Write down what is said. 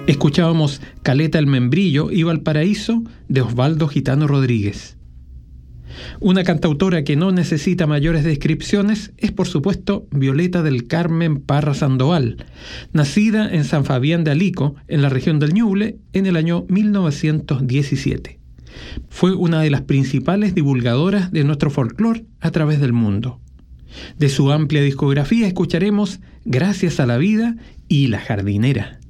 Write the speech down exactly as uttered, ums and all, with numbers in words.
Escuchábamos Caleta el Membrillo y Valparaíso de Osvaldo Gitano Rodríguez. Una cantautora que no necesita mayores descripciones es, por supuesto, Violeta del Carmen Parra Sandoval, nacida en San Fabián de Alico, en la región del Ñuble, en el año mil novecientos diecisiete. Fue una de las principales divulgadoras de nuestro folclore a través del mundo. De su amplia discografía escucharemos Gracias a la Vida y La Jardinera.